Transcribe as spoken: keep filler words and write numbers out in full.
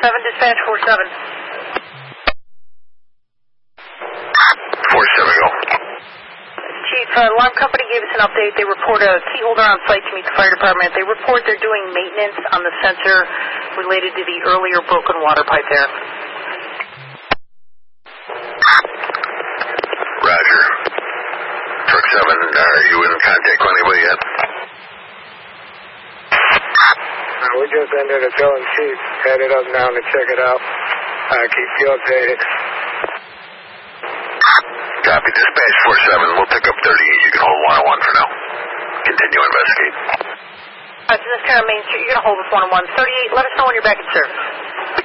seven, dispatch four seven. four seven, go. Chief, uh, alarm company gave us an update. They report a key holder on site to meet the fire department. They report they're doing maintenance on the sensor related to the earlier broken water pipe there. Roger. Truck seven, are you in contact with anybody yet? Uh, we just ended a drilling chief. Headed up now to check it out. Uh, keep you updated. Copy. Dispatch four seven. We'll pick up thirty-eight. You can hold one oh one for now. Continue to investigate. Uh, so this kind of Main Street, you're going to hold this one oh one. thirty-eight, let us know when you're back in service.